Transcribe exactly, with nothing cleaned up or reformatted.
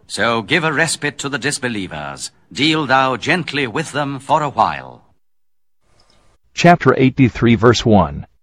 So give a respite to the disbelievers. Deal thou gently with them for a while. Chapter eighty-three, verse one.